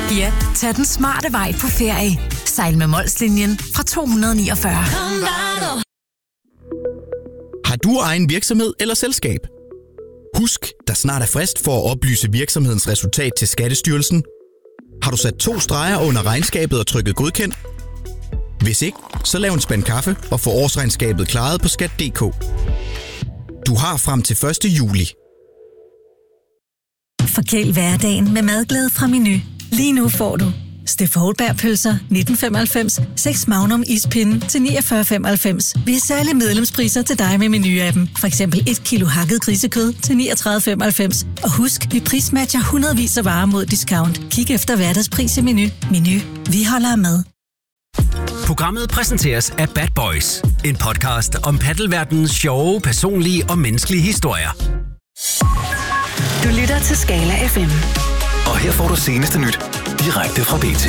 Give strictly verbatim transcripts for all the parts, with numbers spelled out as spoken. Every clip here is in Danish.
Ja, tag den smarte vej på ferie. Sejl med Molslinjen fra to hundrede og niogfyrre. Har du egen virksomhed eller selskab? Husk, der snart er frist for at oplyse virksomhedens resultat til Skattestyrelsen. Har du sat to streger under regnskabet og trykket godkendt? Hvis ikke, så lav en spand kaffe og få årsregnskabet klaret på skat punktum d k. Du har frem til første juli. Forkæl hverdagen med madglæde fra Meny. Lige nu får du Steff Holberg-pølser nitten femoghalvfems, seks Magnum ispinde til niogfyrre femoghalvfems. Vi har særlige medlemspriser til dig med Meny-appen. For eksempel et kilo hakket grisekød til niogtredive femoghalvfems. Og husk, vi prismatcher hundredvis af varer mod discount. Kig efter hverdagspris i Meny. Meny. Vi holder af mad. Programmet præsenteres af Bad Boys. En podcast om paddelverdenens sjove, personlige og menneskelige historier. Du lytter til Skala F M. Og her får du seneste nyt direkte fra B T.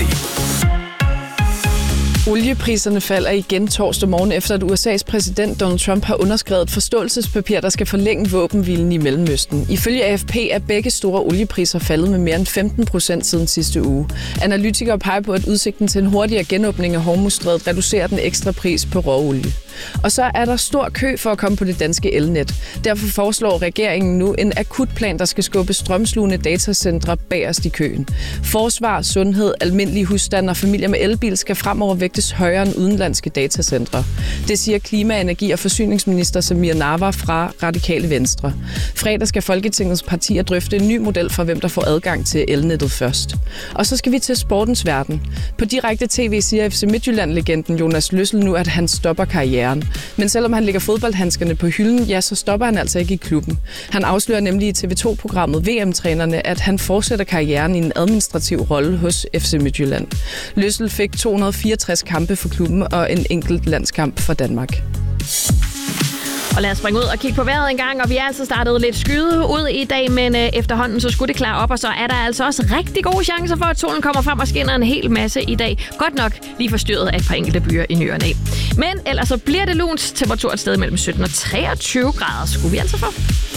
Oliepriserne falder igen torsdag morgen efter, at U S A's præsident Donald Trump har underskrevet et forståelsespapir, der skal forlænge våbenhvilen i Mellemøsten. Ifølge A F P er begge store oliepriser faldet med mere end femten procent siden sidste uge. Analytikere peger på, at udsigten til en hurtigere genåbning af Hormuzstrædet reducerer den ekstra pris på råolie. Og så er der stor kø for at komme på det danske elnet. Derfor foreslår regeringen nu en akutplan, der skal skubbe strømslugende datacentre bagerst i køen. Forsvar, sundhed, almindelige husstande og familier med elbil skal fremover vægtes højere end udenlandske datacentre. Det siger klima-, energi- og forsyningsminister Samir Nawa fra Radikale Venstre. Fredag skal Folketingets partier drøfte en ny model for, hvem der får adgang til elnettet først. Og så skal vi til sportens verden. På direkte tv siger F C Midtjylland-legenden Jonas Løssel nu, at han stopper karrieren. Men selvom han lægger fodboldhandskerne på hylden, ja, så stopper han altså ikke i klubben. Han afslører nemlig i T V to-programmet V M-trænerne, at han fortsætter karrieren i en administrativ rolle hos F C Midtjylland. Løssel fik to hundrede og fireogtres kampe for klubben og en enkelt landskamp for Danmark. Og lad os springe ud og kigge på vejret en gang, og vi er altså startet lidt skyde ud i dag, men øh, efterhånden så skulle det klare op, og så er der altså også rigtig gode chancer for, at solen kommer frem og skinner en hel masse i dag. Godt nok lige forstyrret af et par enkelte byer i ny og næ. Men ellers så bliver det lunt, temperatur et sted mellem sytten og treogtyve grader, skulle vi altså få.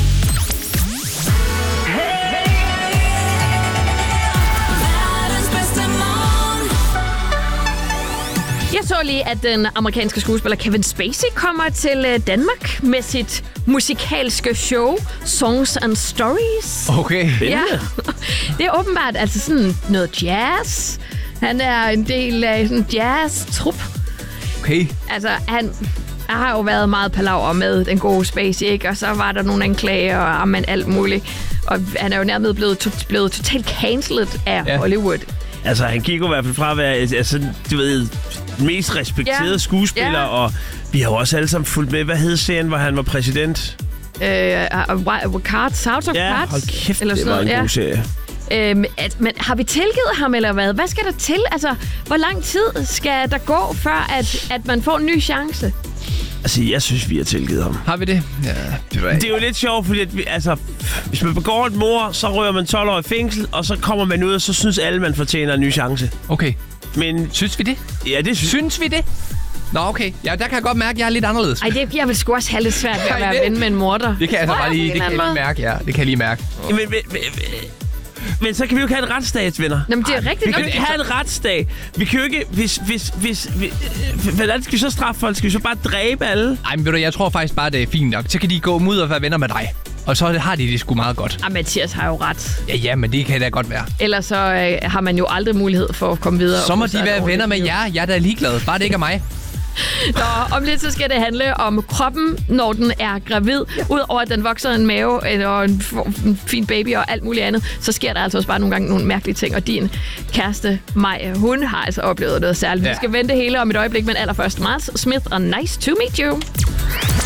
Jeg så lige, at den amerikanske skuespiller Kevin Spacey kommer til Danmark med sit musikalske show Songs and Stories. Okay. Ja. Det er åbenbart altså sådan noget jazz. Han er en del af sådan en jazz-trup. Okay. Altså, han har jo været meget palaver med den gode Spacey, ikke? Og så var der nogle anklager og amen, alt muligt. Og han er jo nærmest blevet, to- blevet totalt cancelled af ja. Hollywood. Altså, han gik jo i hvert fald fra at være, altså, du ved, den mest respekterede ja. skuespiller, ja. og vi har jo også alle sammen fulgt med. Hvad hed serien, hvor han var præsident? Øh, uh, Cards, House of ja, Cards? hold kæft, eller det var en ja. god serie. Øhm, at, men har vi tilgivet ham, eller hvad? Hvad skal der til? Altså, hvor lang tid skal der gå, før at, at man får en ny chance? Altså, jeg synes, vi har tilgivet ham. Har vi det? Ja, det, var... det er jo lidt sjovt, fordi at vi, altså, hvis man begår et mord, så rører man tolv år i fængsel, og så kommer man ud, og så synes alle, man fortjener en ny chance. Okay. Men synes vi det? Ja, det synes, synes vi det? Nå, okay. Ja, der kan jeg godt mærke, at jeg er lidt anderledes. Ej, det, jeg vil sgu også have lidt svært ved at være ven med en morder. Det kan jeg altså bare lige, det kan jeg lige mærke, ja. Det kan jeg lige mærke. Men, men, men, men så kan vi jo ikke have en retsstat, venner. Jamen, det er rigtigt. Vi kan jo ikke have en retsstat. Vi kan jo ikke, hvis, hvis, hvis, hvis hvordan skal vi så straffe folk? Skal vi så bare dræbe alle? Ej, men ved du, jeg tror faktisk bare, det er fint nok. Så kan de gå ud og være venner med dig. Og så har de det sgu meget godt. Ah, Mathias har jo ret. Ja, ja, men det kan da godt være. Ellers så øh, har man jo aldrig mulighed for at komme videre. Så må de være venner med jer. Jeg er da ligeglad. Bare det ikke er mig. Nå, om lidt så skal det handle om kroppen, når den er gravid. Udover at den vokser en mave og en, en fin baby og alt muligt andet, så sker der altså også bare nogle gange nogle mærkelige ting. Og din kæreste, Maja, hun har altså oplevet noget særligt. Ja. Vi skal vente hele om et øjeblik, men allerførst Miles Smith og Nice to Meet You.